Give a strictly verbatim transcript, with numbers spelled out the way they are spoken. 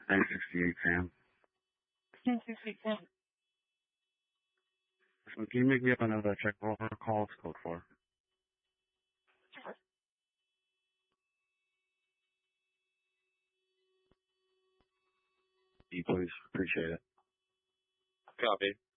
nine sixty-eight, Sam. nine sixty-eight, Sam. So can you make me up another check roll for calls code four? Sure. Please, appreciate it. Copy.